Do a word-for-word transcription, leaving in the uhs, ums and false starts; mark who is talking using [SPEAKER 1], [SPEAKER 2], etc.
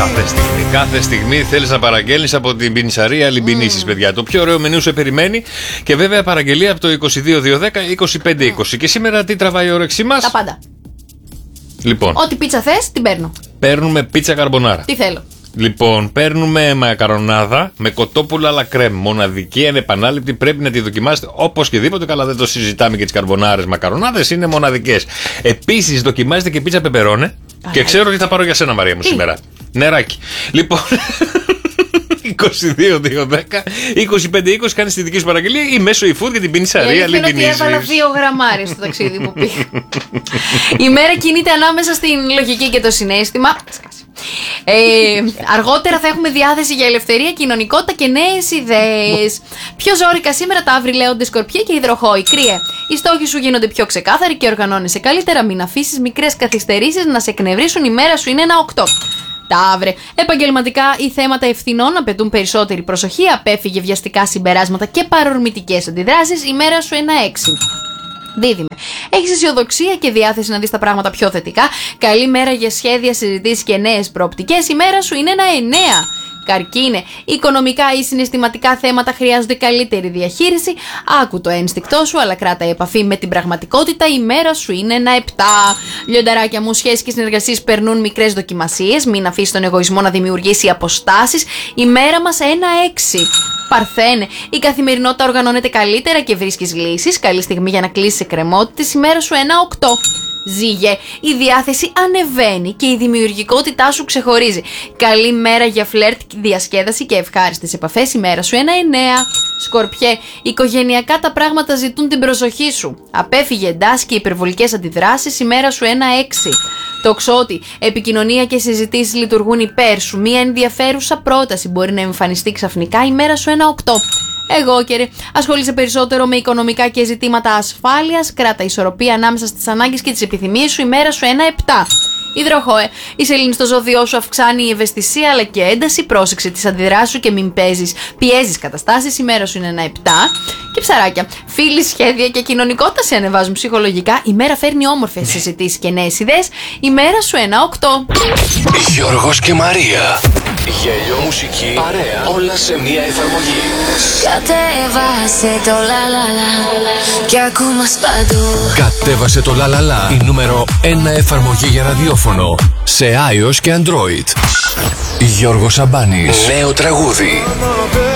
[SPEAKER 1] Κάθε στιγμή, κάθε στιγμή θέλεις να παραγγέλνεις από την πινισαρία Λιμπινίσης, mm. παιδιά. Το πιο ωραίο μενού σε περιμένει. Και βέβαια παραγγελία από το είκοσι δύο δύο δέκα είκοσι πέντε είκοσι. Mm. Και σήμερα τι τραβάει η όρεξή μας?
[SPEAKER 2] Τα πάντα.
[SPEAKER 1] Λοιπόν.
[SPEAKER 2] Ό,τι πίτσα θες, την παίρνω.
[SPEAKER 1] Παίρνουμε πίτσα καρμπονάρα.
[SPEAKER 2] Τι θέλω?
[SPEAKER 1] Λοιπόν, παίρνουμε μακαρονάδα με κοτόπουλα αλλά κρέμ. Μοναδική, ανεπανάληπτη, πρέπει να τη δοκιμάσετε οπωσδήποτε. Καλά, δεν το συζητάμε και τις καρμπονάρες μακαρονάδες, είναι μοναδικές. Επίσης, δοκιμάζετε και πίτσα πεπερώνε. Και ξέρω ότι θα πάρω για σένα, Μαρία μου, σήμερα. Νεράκι. Λοιπόν. είκοσι δύο δύο δέκα είκοσι πέντε είκοσι κάνεις τη δική σου παραγγελία ή μέσω eFood για την πινισαρία Λιμπινίσης.
[SPEAKER 2] Είναι ότι έβαλα δύο γραμμάρες στο ταξίδι που πήγα. Η μέρα κινείται ανάμεσα στην λογική και το συναίσθημα. Ε, αργότερα θα έχουμε διάθεση για ελευθερία, κοινωνικότητα και νέες ιδέες. Πιο ζόρικα σήμερα τα αύριο λέονται Σκορπιέ και Υδροχόοι. Κρύε, οι στόχοι σου γίνονται πιο ξεκάθαροι και οργανώνεσαι καλύτερα. Μην αφήσεις μικρές καθυστερήσεις να σε εκνευρίσουν. Η μέρα σου είναι ένα οκτώ. Ταύρε, επαγγελματικά οι θέματα ευθυνών απαιτούν περισσότερη προσοχή. Απέφυγε βιαστικά συμπεράσματα και παρορμητικές αντιδράσεις. Η μέρα σου ένα έξι. Δίδυμε, έχεις αισιοδοξία και διάθεση να δεις τα πράγματα πιο θετικά. Καλή μέρα για σχέδια, συζητήσεις και νέες προοπτικές. Η μέρα σου είναι ένα εννέα. Καρκίνε, οικονομικά ή συναισθηματικά θέματα χρειάζονται καλύτερη διαχείριση. Άκου το ένστικτό σου, αλλά κράτα επαφή με την πραγματικότητα. Η μέρα σου είναι ένα επτά. Λιονταράκια μου, σχέσεις και συνεργασίες περνούν μικρές δοκιμασίες. Μην αφήσεις τον εγωισμό να δημιουργήσει αποστάσεις. Η μέρα μας ένα έξι. Παρθένε, η καθημερινότητα οργανώνεται καλύτερα και βρίσκεις λύσεις. Καλή στιγμή για να κλείσεις εκκρεμότητες. Η μέρα σου ένα οκτώ. Ζήγε, η διάθεση ανεβαίνει και η δημιουργικότητά σου ξεχωρίζει. Καλή μέρα για φλερτ, διασκέδαση και ευχάριστες επαφές. Η μέρα σου ένα εννέα. Σκορπιέ, οικογενειακά τα πράγματα ζητούν την προσοχή σου. Απέφυγε εντάσεις και υπερβολικές αντιδράσεις. Η μέρα σου ένα έξι. Τοξότη, επικοινωνία και συζητήσεις λειτουργούν υπέρ σου. Μία ενδιαφέρουσα πρόταση μπορεί να εμφανιστεί ξαφνικά. Η μέρα σου ένα οκτώ. Εγώ, κύριε, ασχολείσαι περισσότερο με οικονομικά και ζητήματα ασφάλειας. Κράτα ισορροπία ανάμεσα στις ανάγκες και τις επιθυμίες σου. Η μέρα σου ένα επτά. Υδροχόε, η σελήνη στο ζώδιό σου αυξάνει η ευαισθησία αλλά και ένταση. Πρόσεξε τις αντιδράσεις σου και μην παίζεις, πιέζεις καταστάσεις. Η μέρα σου είναι ένα επτά. Και ψαράκια, φίλοι, σχέδια και κοινωνικότητα σε ανεβάζουν ψυχολογικά. Η μέρα φέρνει όμορφες συζητήσεις και νέες ιδέες. Η μέρα σου ένα οκτώ.
[SPEAKER 3] Γιώργος και Μαρία. Γέλιο, μουσική, παρέα, όλα σε μία εφαρμογή.
[SPEAKER 4] Κατέβασε το λαλαλα και ακούμε παντού.
[SPEAKER 3] Κατέβασε το λαλαλα, η νούμερο ένα εφαρμογή για ραδιόφωνο σε iOS και Android. Γιώργος Σαμπάνης. Νέο τραγούδι.